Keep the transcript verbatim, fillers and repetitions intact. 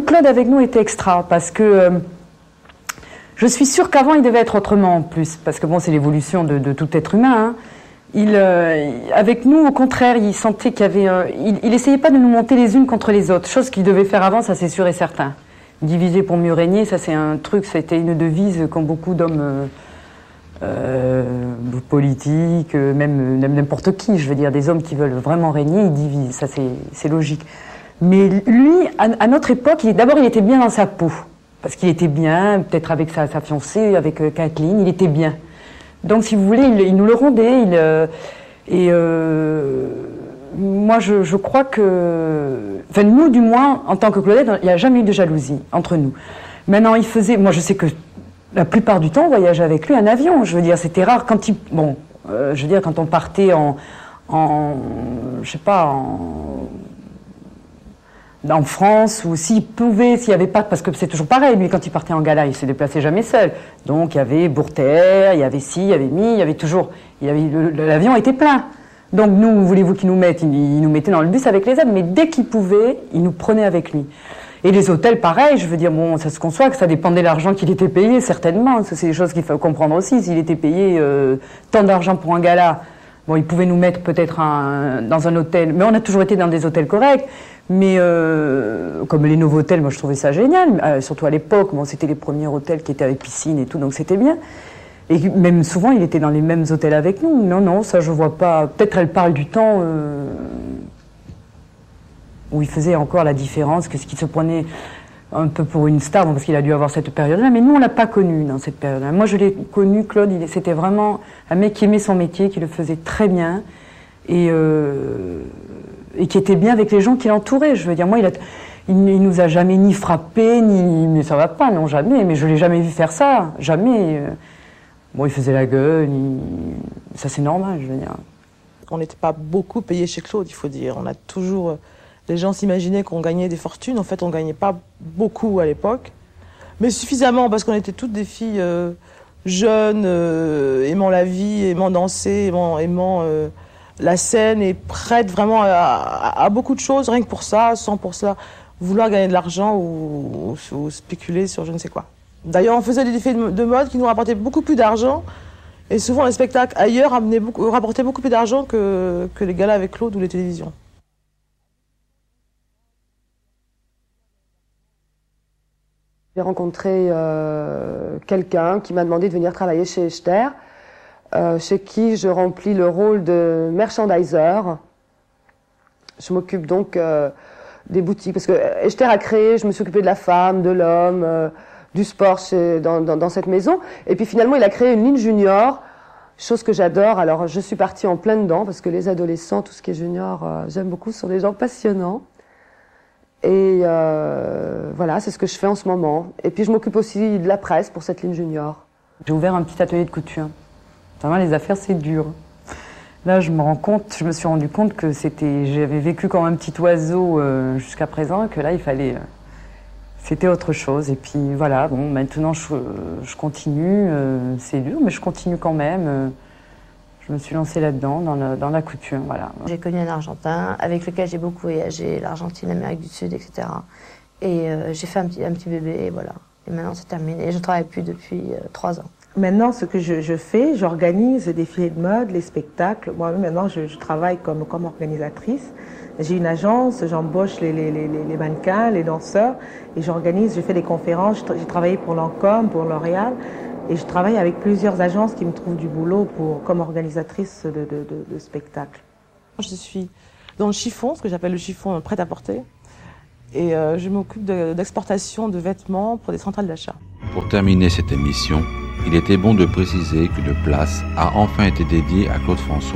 Claude avec nous était extra, parce que euh, je suis sûre qu'avant il devait être autrement en plus, parce que bon, c'est l'évolution de, de tout être humain. Hein. Il, euh, avec nous, au contraire, il sentait qu'il y avait... Euh, il, il essayait pas de nous monter les unes contre les autres, chose qu'il devait faire avant, ça c'est sûr et certain. Diviser pour mieux régner, ça c'est un truc, c'était une devise qu'ont beaucoup d'hommes euh, euh, politiques, même, même n'importe qui, je veux dire, des hommes qui veulent vraiment régner, ils divisent, ça c'est, c'est logique. Mais lui, à, à notre époque, il, d'abord il était bien dans sa peau, parce qu'il était bien, peut-être avec sa, sa fiancée, avec euh, Kathleen, il était bien. Donc si vous voulez, il, il nous le rendait, il, euh, et euh, moi je, je crois que, enfin nous du moins, en tant que Claudette, il n'y a jamais eu de jalousie entre nous. Maintenant il faisait, moi je sais que la plupart du temps on voyageait avec lui en avion, je veux dire, c'était rare quand il, bon, euh, je veux dire quand on partait en, en je sais pas, en... en France, ou s'il pouvait, s'il n'y avait pas, parce que c'est toujours pareil, lui, quand il partait en gala, il ne se déplaçait jamais seul. Donc, il y avait Bourter, il y avait ci, il y avait mi, il y avait toujours, il y avait, le, l'avion était plein. Donc, nous, voulez-vous qu'il nous mette, il, il nous mettait dans le bus avec les autres, mais dès qu'il pouvait, il nous prenait avec lui. Et les hôtels, pareil, je veux dire, bon, ça se conçoit que ça dépendait de l'argent qu'il était payé, certainement. Ça, c'est des choses qu'il faut comprendre aussi. S'il était payé euh, tant d'argent pour un gala, bon, il pouvait nous mettre peut-être un, dans un hôtel, mais on a toujours été dans des hôtels corrects. Mais euh, comme les nouveaux hôtels, moi je trouvais ça génial, euh, surtout à l'époque, bon, c'était les premiers hôtels qui étaient avec piscine et tout, donc c'était bien. Et même souvent, il était dans les mêmes hôtels avec nous. Non, non, ça je vois pas. Peut-être elle parle du temps euh, où il faisait encore la différence, que ce qui se prenait un peu pour une star, bon, parce qu'il a dû avoir cette période-là, mais nous on l'a pas connu dans cette période-là. Moi je l'ai connu, Claude, il, c'était vraiment un mec qui aimait son métier, qui le faisait très bien. Et... Euh, et qui était bien avec les gens qui l'entouraient. Je veux dire, moi, il, a, il, il nous a jamais ni frappé, ni... Mais ça va pas, non, jamais. Mais je l'ai jamais vu faire ça, jamais. Bon, il faisait la gueule, il... ça c'est normal, je veux dire. On n'était pas beaucoup payé chez Claude, il faut dire. On a toujours... Les gens s'imaginaient qu'on gagnait des fortunes. En fait, on gagnait pas beaucoup à l'époque. Mais suffisamment, parce qu'on était toutes des filles euh, jeunes, euh, aimant la vie, aimant danser, aimant... aimant euh, la scène est prête vraiment à, à, à beaucoup de choses, rien que pour ça, sans pour ça vouloir gagner de l'argent ou, ou, ou spéculer sur je ne sais quoi. D'ailleurs, on faisait des défilés de mode qui nous rapportaient beaucoup plus d'argent, et souvent les spectacles ailleurs amenaient beaucoup, rapportaient beaucoup plus d'argent que, que les galas avec Claude ou les télévisions. J'ai rencontré euh, quelqu'un qui m'a demandé de venir travailler chez Echter. Euh, chez qui je remplis le rôle de merchandiser. Je m'occupe donc euh, des boutiques, parce que Echter a créé, je me suis occupée de la femme, de l'homme, euh, du sport chez, dans, dans, dans cette maison. Et puis finalement, il a créé une ligne junior, chose que j'adore. Alors je suis partie en plein dedans, parce que les adolescents, tout ce qui est junior, euh, j'aime beaucoup, ce sont des gens passionnants. Et euh, voilà, c'est ce que je fais en ce moment. Et puis je m'occupe aussi de la presse pour cette ligne junior. J'ai ouvert un petit atelier de couture. Vraiment, les affaires, c'est dur. Là, je me rends compte, je me suis rendu compte que c'était, j'avais vécu comme un petit oiseau euh, jusqu'à présent, et que là, il fallait, euh, c'était autre chose. Et puis voilà, bon, maintenant, je, je continue, euh, c'est dur, mais je continue quand même. Euh, je me suis lancée là-dedans, dans la, dans la couture, voilà. J'ai connu un Argentin avec lequel j'ai beaucoup voyagé, l'Argentine, l'Amérique du Sud, et cetera. Et euh, j'ai fait un petit, un petit bébé, et voilà. Et maintenant, c'est terminé. Et je ne travaille plus depuis euh, trois ans. Maintenant, ce que je, je fais, j'organise les défilés de mode, les spectacles. Moi-même, maintenant, je, je travaille comme, comme organisatrice. J'ai une agence, j'embauche les, les, les, les mannequins, les danseurs, et j'organise, je fais des conférences. J'ai travaillé pour Lancôme, pour L'Oréal, et je travaille avec plusieurs agences qui me trouvent du boulot pour, comme organisatrice de, de, de, de spectacles. Je suis dans le chiffon, ce que j'appelle le chiffon prêt-à-porter, et euh, je m'occupe de, d'exportation de vêtements pour des centrales d'achat. Pour terminer cette émission, il était bon de préciser qu'une place a enfin été dédiée à Claude François.